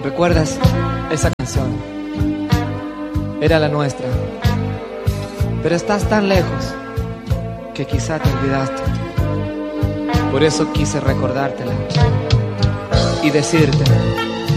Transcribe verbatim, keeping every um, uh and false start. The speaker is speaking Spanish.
¿Recuerdas esa canción? Era la nuestra. Pero estás tan lejos que quizá te olvidaste. Por eso quise recordártela y decirte: